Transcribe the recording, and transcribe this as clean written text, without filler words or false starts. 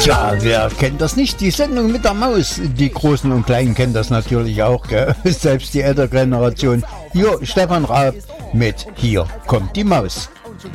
Tja, wer kennt das nicht? Die Sendung mit der Maus. Die Großen und Kleinen kennen das natürlich auch, gell? Selbst die ältere Generation. Hier Stefan Raab mit Hier kommt die Maus.